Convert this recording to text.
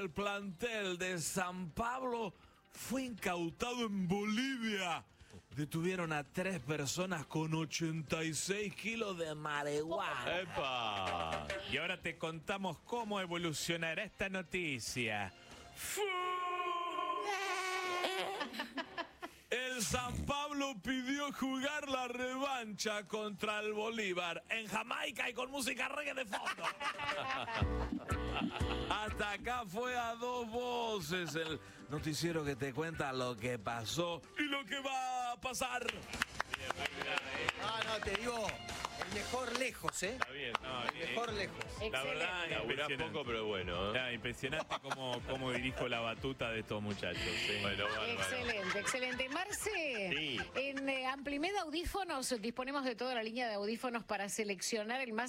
el plantel de San Pablo fue incautado en Bolivia. Detuvieron a 3 personas con 86 kilos de marihuana. ¡Epa! Y ahora te contamos cómo evolucionará esta noticia. El San Pablo pidió jugar la revancha contra el Bolívar en Jamaica y con música reggae de fondo. Hasta acá fue a 2 voces el noticiero que te cuenta lo que pasó y lo que va a pasar. No, te digo, el mejor lejos, ¿eh? Está bien, no, El mejor lejos. la verdad, Laburás impresionante. poco, pero bueno. Impresionante cómo dirijo la batuta de estos muchachos. Sí. Bueno, bárbaro. Excelente, excelente. Marce, Sí. en Amplimed Audífonos disponemos de toda la línea de audífonos para seleccionar el más